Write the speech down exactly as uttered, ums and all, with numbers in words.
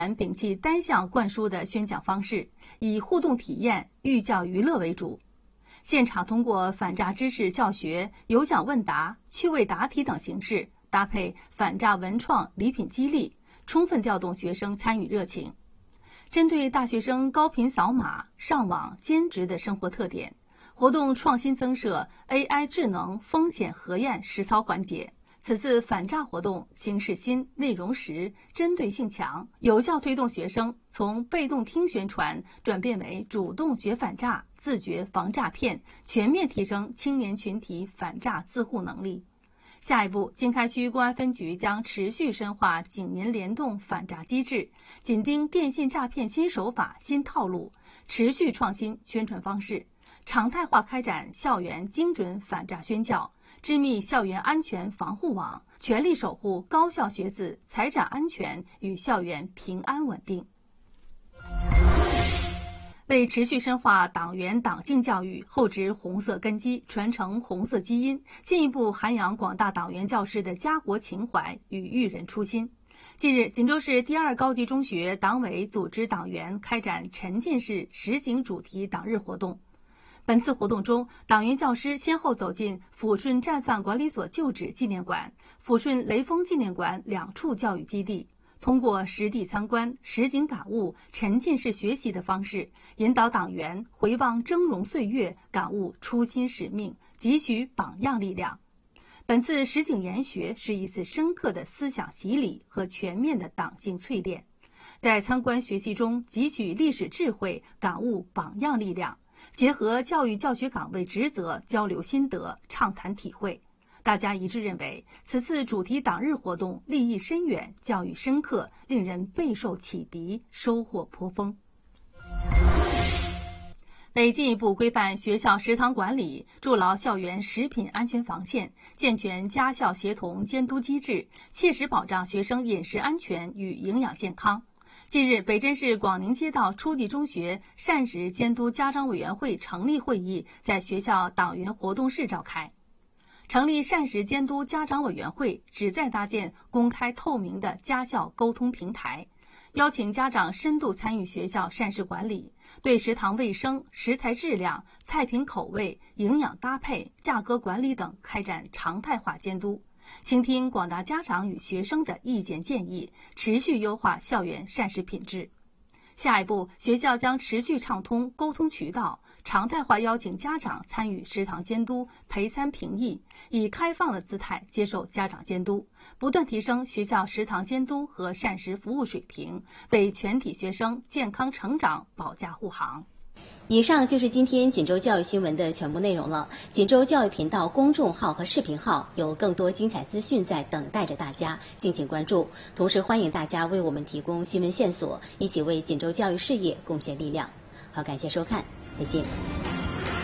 摒弃单向灌输的宣讲方式，以互动体验、寓教于乐为主。现场通过反诈知识教学、有奖问答、趣味答题等形式，搭配反诈文创礼品激励，充分调动学生参与热情。针对大学生高频扫码、上网、兼职的生活特点，活动创新增设 A I 智能风险核验实操环节。此次反诈活动形式新、内容实、针对性强，有效推动学生从被动听宣传转变为主动学反诈、自觉防诈骗，全面提升青年群体反诈自护能力。下一步，经开区公安分局将持续深化警民联动反诈机制，紧盯电信诈骗新手法、新套路，持续创新宣传方式，常态化开展校园精准反诈宣教，织密校园安全防护网，全力守护高校学子财产安全与校园平安稳定。为持续深化党员党性教育，厚植红色根基，传承红色基因，进一步涵养广大党员教师的家国情怀与育人初心。近日，锦州市第二高级中学党委组织党员开展沉浸式实景主题党日活动。本次活动中，党员教师先后走进抚顺战犯管理所旧址纪念馆、抚顺雷锋纪念馆两处教育基地，通过实地参观、实景感悟、沉浸式学习的方式，引导党员回望峥嵘岁月，感悟初心使命，汲取榜样力量。本次实景研学是一次深刻的思想洗礼和全面的党性淬炼，在参观学习中汲取历史智慧，感悟榜样力量，结合教育教学岗位职责，交流心得，畅谈体会。大家一致认为，此次主题党日活动立意深远，教育深刻，令人备受启迪，收获颇丰。为进一步规范学校食堂管理，筑牢校园食品安全防线，健全家校协同监督机制，切实保障学生饮食安全与营养健康。近日，北镇市广宁街道初级中学膳食监督家长委员会成立会议在学校党员活动室召开。成立膳食监督家长委员会，旨在搭建公开透明的家校沟通平台，邀请家长深度参与学校膳食管理，对食堂卫生、食材质量、菜品口味、营养搭配、价格管理等开展常态化监督，倾听广大家长与学生的意见建议，持续优化校园膳食品质。下一步，学校将持续畅通沟通渠道，常态化邀请家长参与食堂监督、陪餐评议，以开放的姿态接受家长监督，不断提升学校食堂监督和膳食服务水平，为全体学生健康成长保驾护航。 以上就是今天锦州教育新闻的全部内容了。锦州教育频道公众号和视频号有更多精彩资讯在等待着大家，敬请关注。同时欢迎大家为我们提供新闻线索，一起为锦州教育事业贡献力量。好，感谢收看，再见。